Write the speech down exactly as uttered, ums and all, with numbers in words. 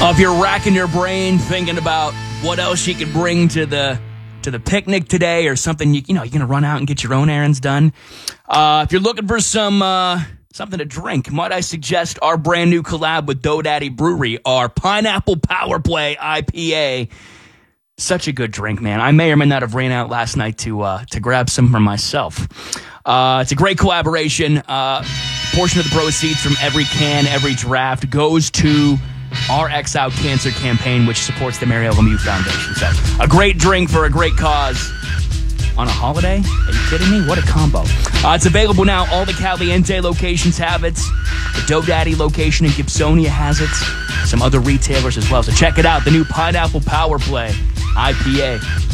Uh, if you're racking your brain thinking about what else you could bring to the to the picnic today, or something, you, you know, you're gonna run out and get your own errands done. Uh, if you're looking for some uh, something to drink, might I suggest our brand new collab with Dough Daddy Brewery, our Pineapple Power Play I P A. Such a good drink, man. I may or may not have ran out last night to uh, to grab some for myself. Uh, it's a great collaboration. Uh, portion of the proceeds from every can, every draft goes to our X Out Cancer campaign, which supports the Mary Lemieux Foundation. So, a great drink for a great cause on a holiday? Are you kidding me? What a combo. Uh, it's available now. All the Caliente locations have it. The Dough Daddy location in Gibsonia has it. Some other retailers as well. So check it out. The new Pineapple Power Play I P A.